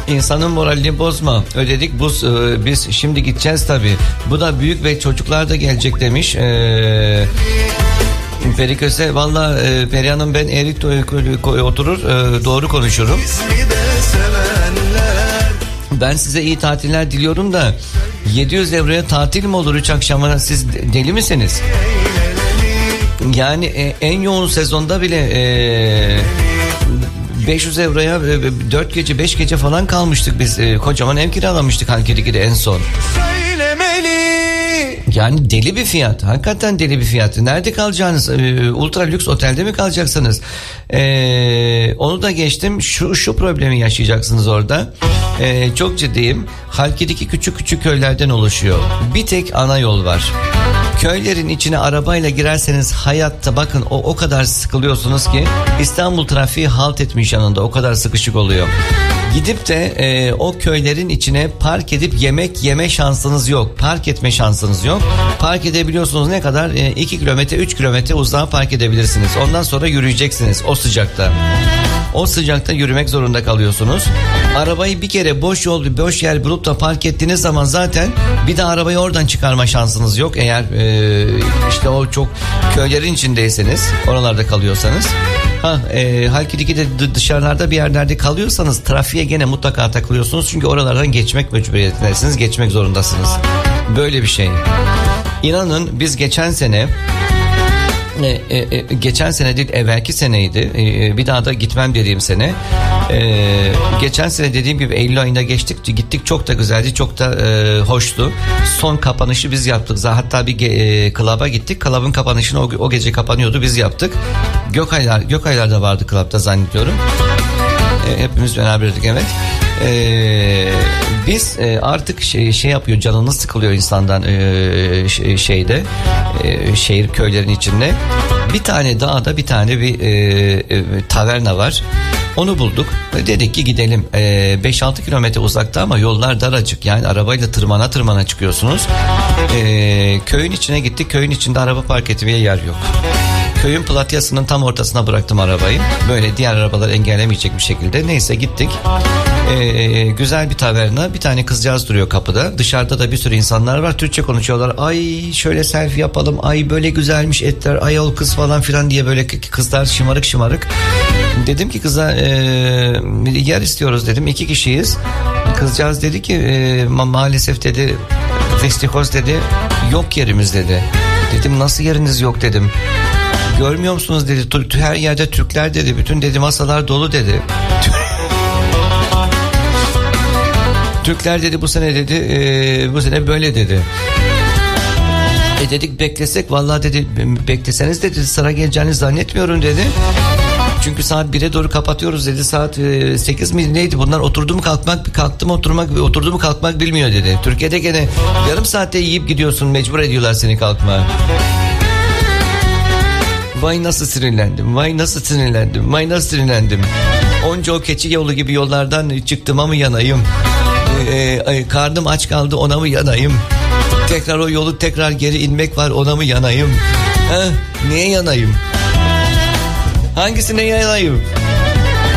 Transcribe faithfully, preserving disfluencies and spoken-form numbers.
İnsanın moralini bozma. Ödedik bu e, biz şimdi gideceğiz tabii. Bu da büyük ve çocuklar da gelecek demiş. Eee Periköse valla e, Perihan'ım ben eğri oturur e, doğru konuşurum. Ben size iyi tatiller diliyorum da yedi yüz euroya tatil mi olur üç akşamına, siz deli misiniz? Yani e, en yoğun sezonda bile e, beş yüz euroya e, dört gece beş gece falan kalmıştık biz. E, kocaman ev kiralamıştık Halkidiki'de en son. Yani deli bir fiyat. Hakikaten deli bir fiyat. Nerede kalacağınız? Ee, ultra lüks otelde mi kalacaksınız? Ee, onu da geçtim. Şu şu problemi yaşayacaksınız orada. Ee, çok ciddiyim. Halki'deki küçük küçük köylerden oluşuyor. Bir tek ana yol var. Köylerin içine arabayla girerseniz hayatta bakın o o kadar sıkılıyorsunuz ki İstanbul trafiği halt etmiş yanında, o kadar sıkışık oluyor. Gidip de e, o köylerin içine park edip yemek yeme şansınız yok. Park etme şansınız yok. Park edebiliyorsunuz ne kadar? E, iki kilometre üç kilometre uzağa park edebilirsiniz. Ondan sonra yürüyeceksiniz o sıcakta. O sıcakta yürümek zorunda kalıyorsunuz. Arabayı bir kere boş yol, bir boş yer bulup da park ettiğiniz zaman zaten bir de arabayı oradan çıkarma şansınız yok. Eğer e, işte o çok köylerin içindeyseniz, oralarda kalıyorsanız. Ha, e, Halkidiki'de dışarılarda bir yerlerde kalıyorsanız trafiğe gene mutlaka takılıyorsunuz. Çünkü oralardan geçmek mecburiyetindesiniz, geçmek zorundasınız. Böyle bir şey. İnanın biz geçen sene E, e, e, geçen sene değil evvelki seneydi, e, bir daha da gitmem dediğim sene. e, geçen sene dediğim gibi Eylül ayında geçtik, gittik, çok da güzeldi, çok da e, hoştu. Son kapanışı biz yaptık, hatta bir e, klaba gittik, klabın kapanışını o, o gece kapanıyordu, biz yaptık. Gökaylar Gökaylar da vardı klapta zannediyorum. e, hepimiz beraberdik, evet. Ee, biz e, artık şey, şey yapıyor, canınız sıkılıyor insandan e, şey, şeyde e, şehir köylerin içinde. Bir tane dağda bir tane bir e, e, taverna var. Onu bulduk. Dedik ki gidelim. E, beş altı kilometre uzakta ama yollar daracık. Yani arabayla tırmana tırmana çıkıyorsunuz. E, köyün içine gittik. Köyün içinde araba park etmeye yer yok. Köyün platyasının tam ortasına bıraktım arabayı. Böyle diğer arabalar engellemeyecek bir şekilde. Neyse gittik. Ee, güzel bir taverna. Bir tane kızcağız duruyor kapıda. Dışarıda da bir sürü insanlar var. Türkçe konuşuyorlar. Ay şöyle selfie yapalım. Ay böyle güzelmiş etler. Ay o kız falan filan diye böyle kızlar şımarık şımarık. Dedim ki kıza e, yer istiyoruz dedim. İki kişiyiz. Kızcağız dedi ki e, ma- maalesef dedi, festikoz dedi, yok yerimiz dedi. Dedim nasıl yeriniz yok dedim. Görmüyor musunuz dedi, her yerde Türkler dedi, bütün dedi masalar dolu dedi. Türkler dedi bu sene dedi e, bu sene böyle dedi. E dedik beklesek, vallahi dedi bekleseniz dedi sıra geleceğini zannetmiyorum dedi. Çünkü saat bire doğru kapatıyoruz dedi, saat e, sekiz mi neydi, bunlar oturdu mu kalkmak, kalktı mı oturmak, oturdu mu kalkmak bilmiyor dedi. Türkiye'de gene yarım saatte yiyip gidiyorsun, mecbur ediyorlar seni kalkma. Vay nasıl sinirlendim, vay nasıl sinirlendim, vay nasıl sinirlendim. Onca o keçi yolu gibi yollardan çıktığıma mı yanayım? Ee, karnım aç kaldı, ona mı yanayım? Tekrar o yolu tekrar geri inmek var, ona mı yanayım? Ha, niye yanayım? Hangisine yanayım?